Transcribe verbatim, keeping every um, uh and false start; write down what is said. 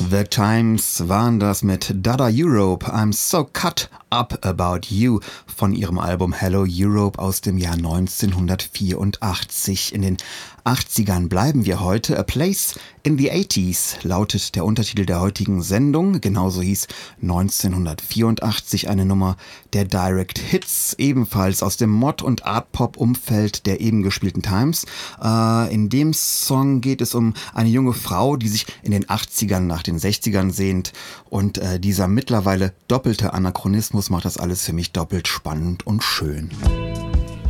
The Times waren das mit Dada Europe, I'm so cut up about you von ihrem Album Hello Europe aus dem Jahr neunzehnhundertvierundachtzig. In den achtzigern bleiben wir heute. A Place in the eighties lautet der Untertitel der heutigen Sendung. Genauso hieß neunzehnhundertvierundachtzig eine Nummer der Direct Hits, ebenfalls aus dem Mod- und Art-Pop-Umfeld der eben gespielten Times. Äh, in dem Song geht es um eine junge Frau, die sich in den achtzigern nach den sechzigern sehnt, und äh, dieser mittlerweile doppelte Anachronismus macht das alles für mich doppelt spannend und schön.